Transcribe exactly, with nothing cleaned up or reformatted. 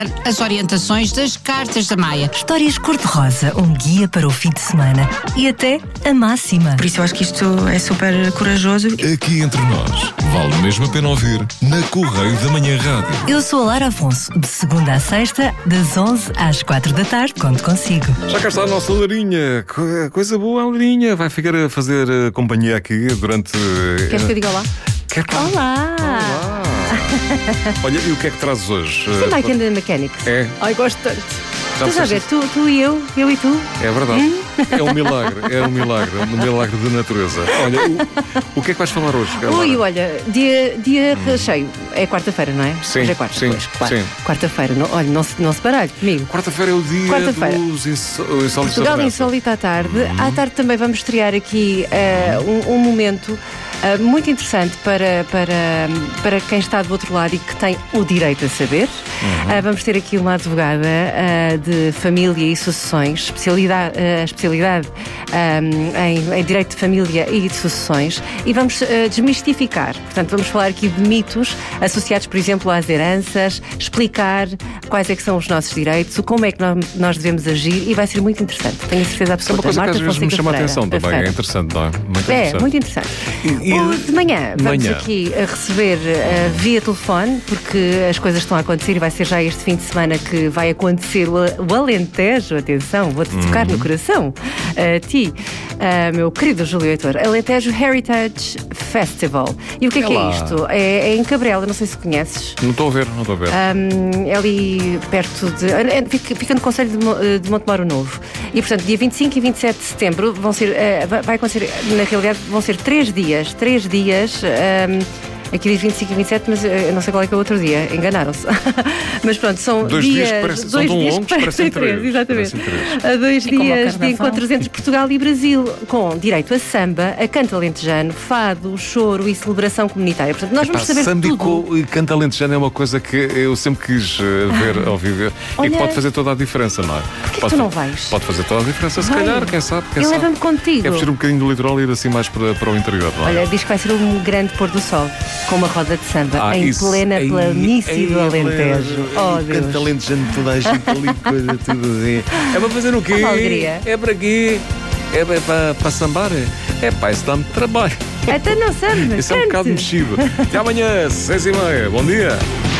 As orientações das cartas da Maia. Histórias cor-de-rosa, um guia para o fim de semana e até a máxima. Por isso eu acho que isto é super corajoso. Aqui entre nós, vale mesmo a pena ouvir na Correio da Manhã Rádio. Eu sou a Lara Afonso, de segunda à sexta, das onze às quatro da tarde, conto consigo. Já cá está a nossa Larinha. Co- Coisa boa, a Larinha. Vai ficar a fazer uh, companhia aqui durante... uh, Queres que eu diga olá? Quer que... Olá! Olá! Olha, e o que é que trazes hoje? Sim, Uh, Mike and the Mechanics. É? Ai, gosto tanto. Já Estás a ver, disseste? tu, tu e eu, eu e tu. É verdade. É um milagre, é um milagre, um milagre de natureza. Olha, o, o que é que vais falar hoje? Lara? Ui, olha, dia, dia cheio. É quarta-feira, não é? Sim, Hoje é quarta, sim, pois, claro. sim. Quarta-feira, não, olha, não se, não se baralhe comigo. Quarta-feira é o dia Quarta-feira. dos insó- insólitos da Portugal Renascença. Insólito à tarde. À tarde também vamos estrear aqui eh, um, um momento eh, muito interessante para, para, para quem está do outro lado e que tem o direito a saber. Eh, vamos ter aqui uma advogada eh, de família e sucessões, especialidade, eh, especialidade eh, em, em direito de família e de sucessões, e vamos eh, desmistificar. Portanto, vamos falar aqui de mitos associados, por exemplo, às heranças, explicar quais é que são os nossos direitos, o como é que nós, nós devemos agir, e vai ser muito interessante. Tenho a certeza Isso é uma absoluta. coisa que Marta às vezes me Fonseca chama a Ferreira, atenção a também. Feira. É interessante, não é? Muito É, interessante. muito interessante. E- e- O de manhã, de vamos manhã. aqui a receber uh, via telefone, porque as coisas estão a acontecer e vai ser já este fim de semana que vai acontecer o, o Alentejo. Atenção, vou-te tocar Uhum. no coração. A ti, uh, meu querido Júlio Heitor, Alentejo Heritage Festival. E o que é, É que é lá. isto? É, é em Cabrela, não sei se conheces. Não estou a ver, não estou a ver. Um, é ali perto de. é, Fica, fica no Conselho de, Mo- de Montemoro Novo. E portanto, dia vinte e cinco e vinte e sete de setembro vão ser. eh, vai- vai acontecer, na realidade, vão ser três dias. Três dias. um, Aqui diz vinte e cinco e vinte e sete, mas eh, eu não sei qual é que é o outro dia. Enganaram-se. Mas pronto, são Dois dias. dias que parecem- são dois tão dias longos, que parecem três. Exatamente. Parecem três. A dois como o dias de carnaval. encontros entre Portugal e Brasil, com direito a samba, a canto alentejano, fado, choro e celebração comunitária. Portanto, nós vamos Pá, saber samba e tudo. co- e canto alentejano é uma coisa que eu sempre quis eh, ver ao vivo e Olha, que pode fazer toda a diferença, não é? Porquê que Pode tu não fa- vais? Pode fazer toda a diferença, se Vai. calhar, quem sabe, quem E sabe. leva-me contigo. É preciso um bocadinho do litoral e ir assim mais para, para o interior, não é? Olha, diz que vai ser um grande pôr do sol, com uma roda de samba, Ah, em isso. plena Ei, planície ei, do é Alentejo. pleno. Oh, Ei, Deus. Canto alentejano, toda a gente ali, coisa, tudo assim. É para fazer o quê? É uma alegria. É para quê? É para, para, para sambar? É pá, isso dá-me trabalho. Até não samba, Isso é um bocado cante. mexido. Até amanhã, seis e meia. Bom dia.